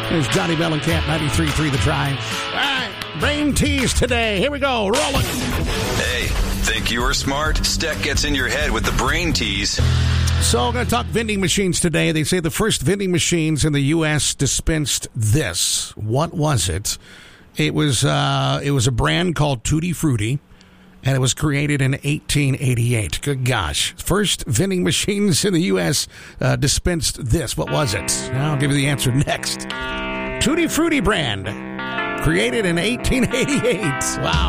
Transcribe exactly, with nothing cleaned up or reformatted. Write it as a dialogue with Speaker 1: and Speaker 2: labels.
Speaker 1: There's Johnny Mellencamp, ninety-three point three The Drive. All right, brain tease today. Here we go, rolling.
Speaker 2: Hey, think you are smart? Steck gets in your head with the brain tease.
Speaker 1: So I'm going to talk vending machines today. They say the first vending machines in the U S dispensed this. What was it? It was uh, it was a brand called Tutti Frutti, and it was created in eighteen eighty-eight. Good gosh. First vending machines in the U S uh, dispensed this. What was it? I'll give you the answer next. Tutti Frutti brand, created in eighteen eighty-eight. Wow.